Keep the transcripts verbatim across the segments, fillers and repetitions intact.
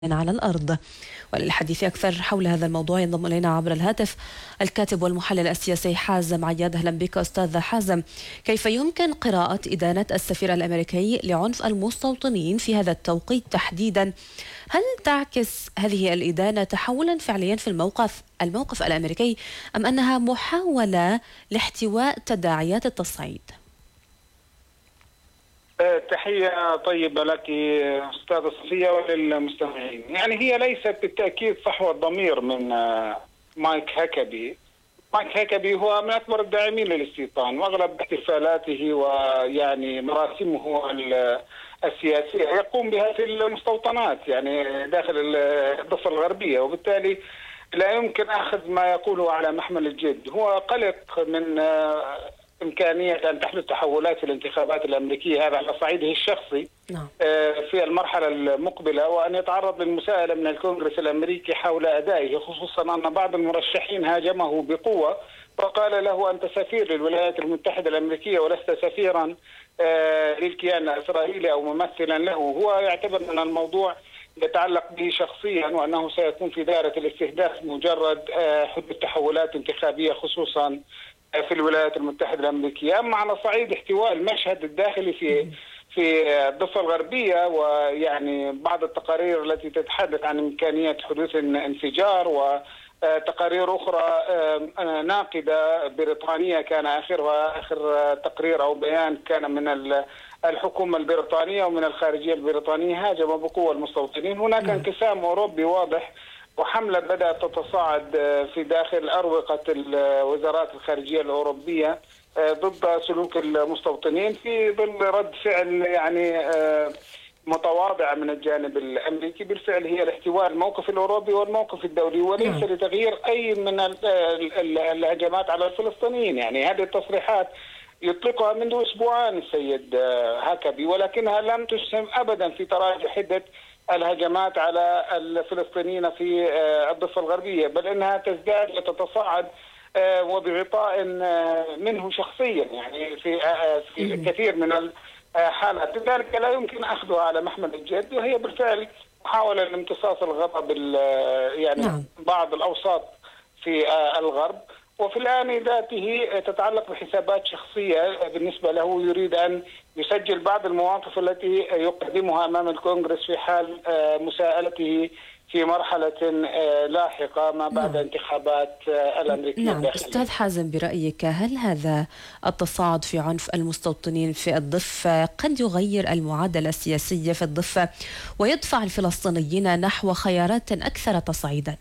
على الأرض. وللحديث أكثر حول هذا الموضوع ينضم إلينا عبر الهاتف الكاتب والمحلل السياسي حازم عياد. أهلا بك أستاذ حازم. كيف يمكن قراءة إدانة السفير الأمريكي لعنف المستوطنين في هذا التوقيت تحديدا؟ هل تعكس هذه الإدانة تحولا فعليا في الموقف الموقف الأمريكي أم أنها محاولة لاحتواء تداعيات التصعيد؟ تحية طيبة لك أستاذة صفية وللمستمعين. يعني هي ليست بالتأكيد صحوة ضمير من مايك هاكابي. مايك هاكابي هو من أكبر الداعمين للاستيطان، وأغلب احتفالاته ويعني مراسمه السياسية يقوم بها في المستوطنات، يعني داخل الضفة الغربية، وبالتالي لا يمكن أخذ ما يقوله على محمل الجد. هو قلق من إمكانية أن تحدث تحولات في الانتخابات الأمريكية، هذا على صعيده الشخصي نعم. في المرحلة المقبلة، وأن يتعرض للمساءلة من الكونغرس الأمريكي حول أدائه، خصوصا أن بعض المرشحين هاجمه بقوة وقال له أنت سفير للولايات المتحدة الأمريكية ولست سفيرا للكيان الإسرائيلي أو ممثلا له. هو يعتبر أن الموضوع يتعلق به شخصيا، وأنه سيكون في دائرة الاستهداف مجرد حدوث تحولات انتخابية خصوصا في الولايات المتحدة الأمريكية. أما على صعيد احتواء المشهد الداخلي في في الضفة الغربية، ويعني بعض التقارير التي تتحدث عن إمكانية حدوث انفجار، وتقارير أخرى ناقدة بريطانية كان آخرها آخر تقرير أو بيان كان من الحكومة البريطانية ومن الخارجية البريطانية هاجم بقوة المستوطنين. هناك انقسام أوروبي واضح، وحملة بدأت تتصاعد في داخل أروقة الوزارات الخارجية الأوروبية ضد سلوك المستوطنين، في ظل رد فعل يعني متواضعة من الجانب الأمريكي. بالفعل هي الاحتواء الموقف الأوروبي والموقف الدولي، وليس لتغيير أي من الهجمات على الفلسطينيين. يعني هذه التصريحات يطلقها منذ أسبوعان السيد هاكابي، ولكنها لم تسهم أبدا في تراجع حدة الهجمات على الفلسطينيين في الضفة الغربية، بل انها تزداد وتتصاعد وبغطاء منه شخصيا، يعني في في كثير من الحالات. لذلك لا يمكن اخذها على محمل الجد، وهي بالفعل محاولة لامتصاص الغضب يعني نعم. بعض الاوساط في الغرب، وفي الآن ذاته تتعلق بحسابات شخصية بالنسبة له. يريد أن يسجل بعض المواقف التي يقدمها أمام الكونغرس في حال مساءلته في مرحلة لاحقة ما بعد نعم. انتخابات الأمريكية. نعم أستاذ حازم، برأيك هل هذا التصاعد في عنف المستوطنين في الضفة قد يغير المعادلة السياسية في الضفة ويدفع الفلسطينيين نحو خيارات أكثر تصعيدا؟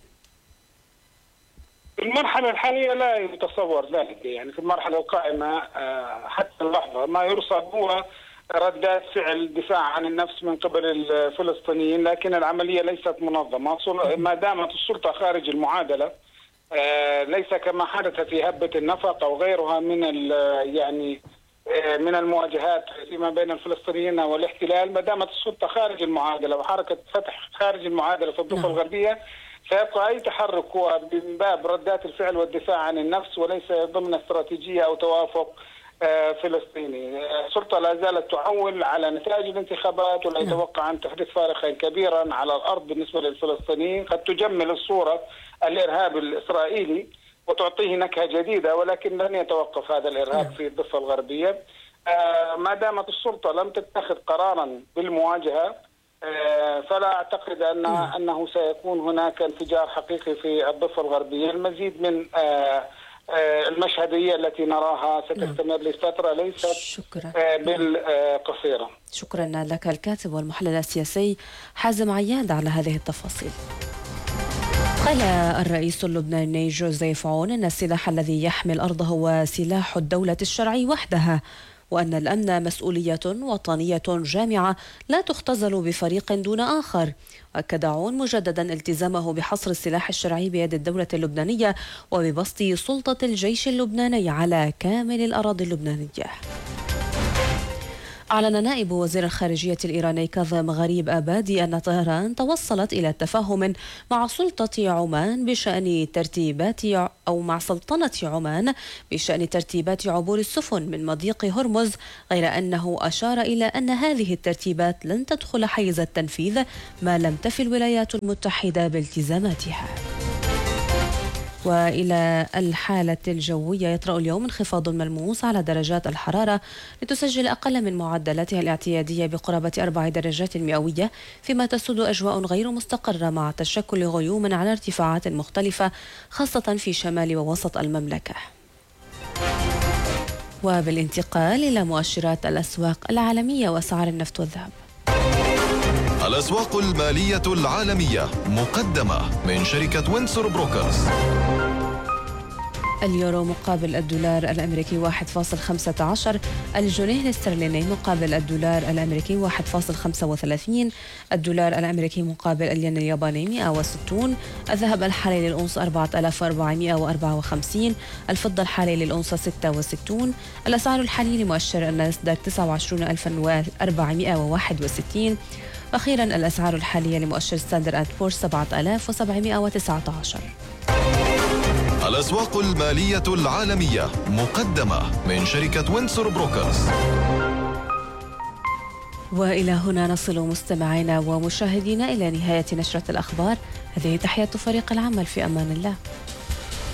في المرحلة الحالية لا يتصور ذلك. يعني في المرحلة القائمة حتى اللحظة ما يرصد هو ردات فعل دفاع عن النفس من قبل الفلسطينيين، لكن العملية ليست منظمة ما دامت السلطة خارج المعادلة، ليس كما حدث في هبة النفق أو غيرها من يعني من المواجهات فيما بين الفلسطينيين والاحتلال. ما دامت السلطة خارج المعادلة وحركة فتح خارج المعادلة في الضفة الغربية، سيبقى أي تحرك هو من باب ردات الفعل والدفاع عن النفس، وليس ضمن استراتيجية أو توافق فلسطيني. السلطة لا زالت تعول على نتائج الانتخابات، ولا يتوقع أن تحدث فارقا كبيرا على الأرض بالنسبة للفلسطينيين. قد تجمل الصورة الإرهاب الإسرائيلي وتعطيه نكهة جديدة، ولكن لن يتوقف هذا الإرهاب في الضفة الغربية ما دامت السلطة لم تتخذ قرارا بالمواجهة. فلا أعتقد أن أنه سيكون هناك انفجار حقيقي في الضفة الغربية. المزيد من المشهدية التي نراها ستستمر لفترة ليست شكرا. بالقصيرة. شكرا لك الكاتب والمحلل السياسي حازم عياد على هذه التفاصيل. قال الرئيس اللبناني جوزيف عون أن السلاح الذي يحمي الأرض هو سلاح الدولة الشرعي وحدها، وأن الأمن مسؤولية وطنية جامعة لا تختزل بفريق دون آخر. أكد عون مجددا التزامه بحصر السلاح الشرعي بيد الدولة اللبنانية وببسط سلطة الجيش اللبناني على كامل الأراضي اللبنانية. أعلن نائب وزير الخارجية الإيراني كاظم غريب آبادي أن طهران توصلت إلى تفاهم مع سلطة عمان بشأن ترتيبات أو مع سلطنة عمان بشأن ترتيبات عبور السفن من مضيق هرمز، غير أنه أشار إلى أن هذه الترتيبات لن تدخل حيز التنفيذ ما لم تفي الولايات المتحدة بالتزاماتها. وإلى الحالة الجوية، يطرأ اليوم انخفاض ملموس على درجات الحرارة لتسجل أقل من معدلاتها الاعتيادية بقرابة أربع درجات مئوية، فيما تسود أجواء غير مستقرة مع تشكل غيوم على ارتفاعات مختلفة خاصة في شمال ووسط المملكة. وبالانتقال إلى مؤشرات الأسواق العالمية وأسعار النفط والذهب. الأسواق المالية العالمية مقدمة من شركة وينسور بروكرز. اليورو مقابل الدولار الأمريكي واحد فاصل خمسة عشر، الجنيه الاسترليني مقابل الدولار الأمريكي واحد فاصل خمسة وثلاثين، الدولار الأمريكي مقابل الين الياباني مئة وستين، الذهب الحالي للأونص أربعة آلاف وأربعمئة وأربعة وخمسين، الفضة الحالي للأونصة ستة وستين، الأسعار الحالية لمؤشر الناسداك تسعة وعشرين ألفا وأربعمئة وواحد وستين، أخيرا الأسعار الحالية لمؤشر ستاندرد أند بورس سبعة آلاف وسبعمئة وتسعة عشر. الأسواق المالية العالمية مقدمة من شركة وينسور بروكرز. وإلى هنا نصل مستمعينا ومشاهدينا إلى نهاية نشرة الأخبار. هذه تحيات فريق العمل، في أمان الله.